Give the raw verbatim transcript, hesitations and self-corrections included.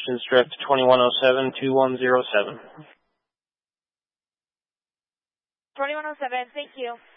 questions, direct to twenty-one oh seven, two one oh seven. twenty-one oh seven, thank you.